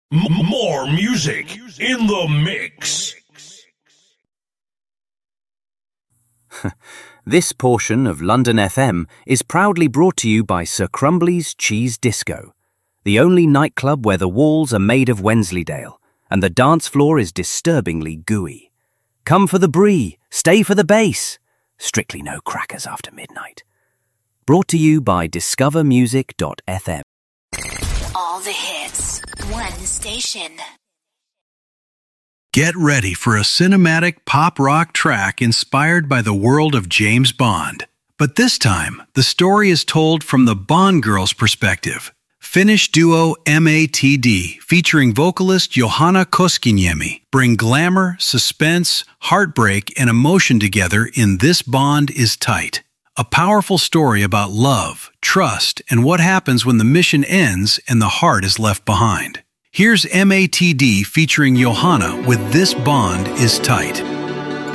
More music in the mix. This portion of London FM is proudly brought to you by Sir Crumbly's Cheese Disco, the only nightclub where the walls are made of Wensleydale and the dance floor is disturbingly gooey. Come for the brie, stay for the bass. Strictly no crackers after midnight. Brought to you by discovermusic.fm. All the hits, one station. Get ready for a cinematic pop rock track inspired by the world of James Bond. But this time, the story is told from the Bond girl's perspective. Finnish duo MATD, featuring vocalist Johanna Koskiniemi, bring glamour, suspense, heartbreak, and emotion together in This Bond is Tight. A powerful story about love, trust, and what happens when the mission ends and the heart is left behind. Here's MATD featuring Johanna with This Bond is Tight.